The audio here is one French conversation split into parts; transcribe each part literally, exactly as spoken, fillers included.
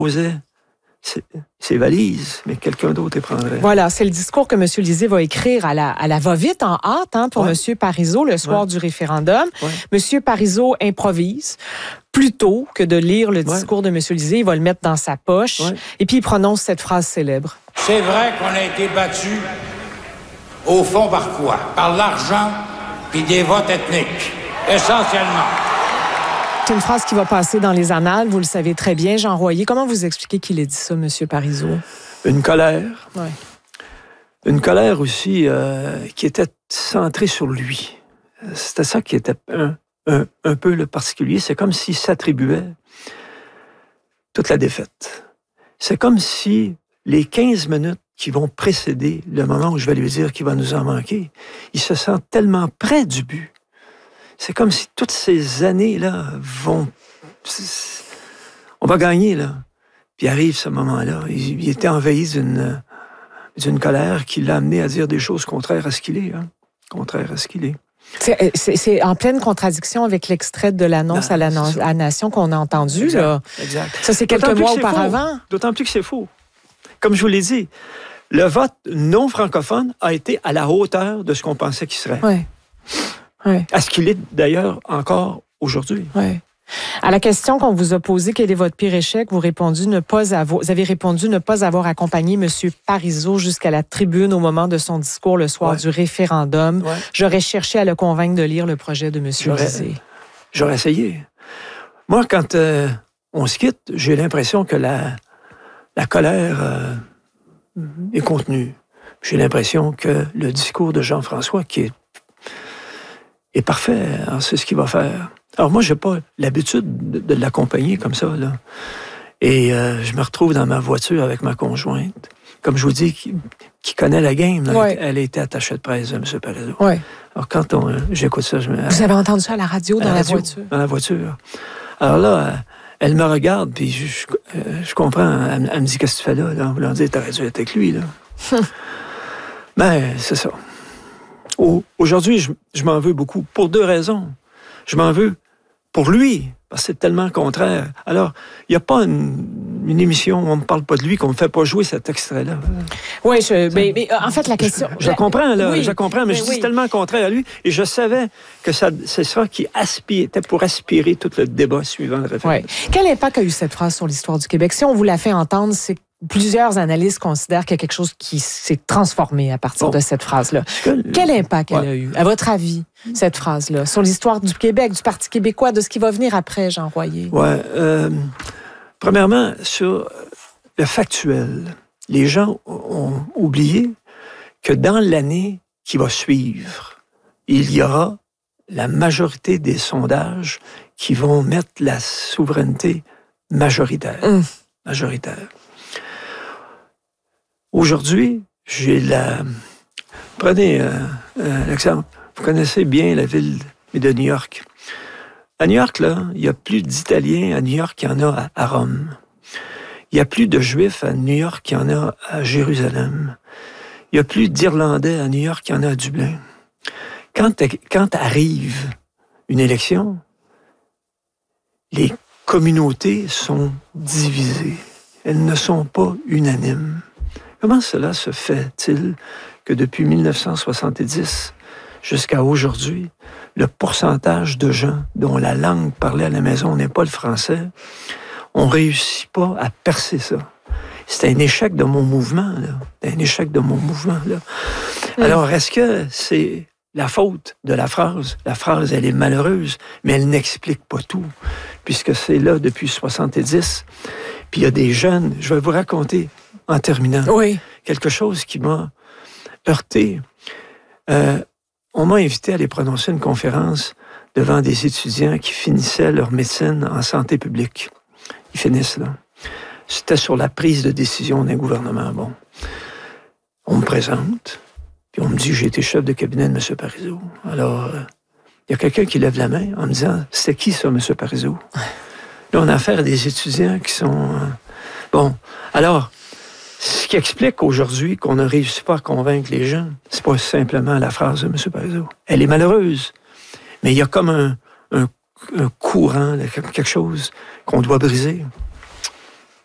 posait ses, ses valises, mais quelqu'un d'autre les prendrait. Voilà, c'est le discours que M. Lisée va écrire à la, à la va-vite, en hâte, hein, pour ouais. M. Parizeau, le soir ouais. du référendum. Ouais. M. Parizeau improvise. Plutôt que de lire le discours ouais. de M. Lisée, il va le mettre dans sa poche ouais. et puis il prononce cette phrase célèbre. C'est vrai qu'on a été battu, au fond, par quoi? Par l'argent puis des votes ethniques, essentiellement. C'est une phrase qui va passer dans les annales, vous le savez très bien, Jean Royer. Comment vous expliquez qu'il ait dit ça, M. Parizeau? Une colère. Ouais. Une colère aussi euh, qui était centrée sur lui. C'était ça qui était un, un, un peu le particulier. C'est comme s'il s'attribuait toute la défaite. C'est comme si les quinze minutes qui vont précéder le moment où je vais lui dire qu'il va nous en manquer, il se sent tellement près du but. C'est comme si toutes ces années-là vont... On va gagner, là. Puis arrive ce moment-là. Il, il était envahi d'une, d'une colère qui l'a amené à dire des choses contraires à ce qu'il est. Hein? Contraires à ce qu'il est. C'est, c'est, c'est en pleine contradiction avec l'extrait de l'annonce ah, à, la, à la Nation qu'on a entendu. Exact, là. Exact. Ça, c'est quelques mois auparavant. Faux. D'autant plus que c'est faux. Comme je vous l'ai dit, le vote non francophone a été à la hauteur de ce qu'on pensait qu'il serait. Oui. Oui. À ce qu'il est d'ailleurs encore aujourd'hui. Oui. À la question qu'on vous a posée, quel est votre pire échec, vous, répondu ne pas avoir, vous avez répondu ne pas avoir accompagné M. Parizeau jusqu'à la tribune au moment de son discours le soir ouais. du référendum. Ouais. J'aurais cherché à le convaincre de lire le projet de M. Lisée. J'aurais essayé. Moi, quand euh, on se quitte, j'ai l'impression que la, la colère euh, est contenue. J'ai l'impression que le discours de Jean-François, qui est est parfait, alors c'est ce qu'il va faire. Alors moi, j'ai pas l'habitude de, de l'accompagner comme ça, là. Et euh, je me retrouve dans ma voiture avec ma conjointe. Comme je vous dis, qui, qui connaît la game, là, ouais. elle était attachée de presse de M. Parizeau. Ouais. Alors quand on, j'écoute ça, je me... Vous avez entendu ça à la radio, à dans la, radio, la voiture? Dans la voiture. Alors là, elle me regarde, puis je, je, je comprends. Elle, elle me dit, qu'est-ce que tu fais là? là? En voulant dire, t'aurais dû être avec lui, là. Ben, c'est ça. Aujourd'hui, je, je m'en veux beaucoup, pour deux raisons. Je m'en veux pour lui, parce que c'est tellement contraire. Alors, il n'y a pas une, une émission où on ne me parle pas de lui, qu'on ne me fait pas jouer cet extrait-là. Oui, je, mais, mais en fait, la question... Je, je comprends, là, oui, je comprends, mais, mais je oui. dis tellement contraire à lui, et je savais que ça, c'est ça qui aspire, était pour aspirer tout le débat suivant le référendum. Oui. Quel impact a eu cette phrase sur l'histoire du Québec? Si on vous l'a fait entendre, c'est plusieurs analystes considèrent qu'il y a quelque chose qui s'est transformé à partir bon. de cette phrase-là. Que... Quel impact ouais. elle a eu, à votre avis, cette phrase-là, sur l'histoire du Québec, du Parti québécois, de ce qui va venir après, Jean Royer? Oui. Euh, premièrement, sur le factuel, les gens ont oublié que dans l'année qui va suivre, il y aura la majorité des sondages qui vont mettre la souveraineté majoritaire. Mmh. Majoritaire. Aujourd'hui, j'ai la... Prenez euh, euh, l'exemple. Vous connaissez bien la ville de New York. À New York, là, il y a plus d'Italiens à New York qu'il y en a à, à Rome. Il y a plus de Juifs à New York qu'il y en a à Jérusalem. Il y a plus d'Irlandais à New York qu'il y en a à Dublin. Quand, quand arrive une élection, les communautés sont divisées. Elles ne sont pas unanimes. Comment cela se fait-il que depuis mille neuf cent soixante-dix jusqu'à aujourd'hui, le pourcentage de gens dont la langue parlée à la maison n'est pas le français, on ne réussit pas à percer ça? C'est un échec de mon mouvement, là. C'est un échec de mon mouvement, là. Mmh. Alors, est-ce que c'est la faute de la phrase? La phrase, elle est malheureuse, mais elle n'explique pas tout, puisque c'est là depuis soixante-dix. Puis il y a des jeunes, je vais vous raconter, en terminant, oui. quelque chose qui m'a heurté. Euh, on m'a invité à aller prononcer une conférence devant des étudiants qui finissaient leur médecine en santé publique. Ils finissent là. C'était sur la prise de décision d'un gouvernement. Bon, on me présente, puis on me dit que j'ai été chef de cabinet de M. Parizeau. Alors, il euh, y a quelqu'un qui lève la main en me disant, c'était qui ça, M. Parizeau? Là, on a affaire à des étudiants qui sont... Euh... Bon, alors... Ce qui explique aujourd'hui qu'on ne réussit pas à convaincre les gens, c'est pas simplement la phrase de M. Parizeau. Elle est malheureuse, mais il y a comme un, un, un courant, quelque chose qu'on doit briser.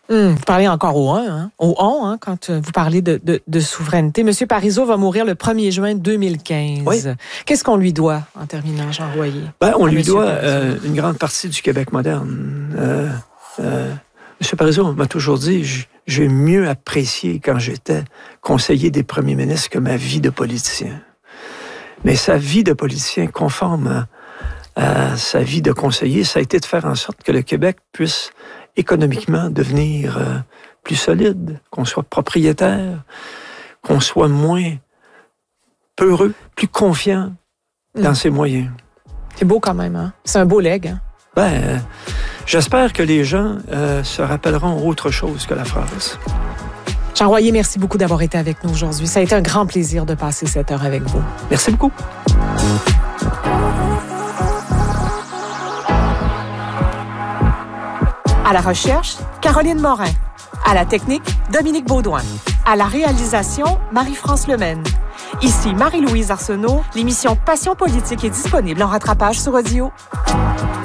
Hum, vous parlez encore au un, hein? Au on, hein, quand vous parlez de, de, de souveraineté. Monsieur Parizeau va mourir le premier juin deux mille quinze. Oui. Qu'est-ce qu'on lui doit, en terminant, Jean Royer? Ben, on lui Monsieur doit euh, une grande partie du Québec moderne. Euh, euh, Monsieur Parizeau m'a toujours dit, j'ai mieux apprécié quand j'étais conseiller des premiers ministres que ma vie de politicien. Mais sa vie de politicien, conforme à, à sa vie de conseiller, ça a été de faire en sorte que le Québec puisse économiquement devenir euh, plus solide, qu'on soit propriétaire, qu'on soit moins peureux, plus confiant dans mmh. ses moyens. C'est beau quand même, hein? C'est un beau legs, hein? Ben, euh, j'espère que les gens euh, se rappelleront autre chose que la phrase. Jean Royer, merci beaucoup d'avoir été avec nous aujourd'hui. Ça a été un grand plaisir de passer cette heure avec vous. Merci beaucoup. À la recherche, Caroline Morin. À la technique, Dominique Baudouin. À la réalisation, Marie-France Lemaine. Ici Marie-Louise Arsenault. L'émission Passion politique est disponible en rattrapage sur Audio.